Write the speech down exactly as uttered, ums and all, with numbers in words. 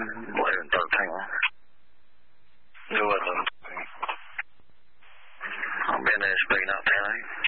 eleven thirteen. Do it. I'll be in there speaking out ten eight.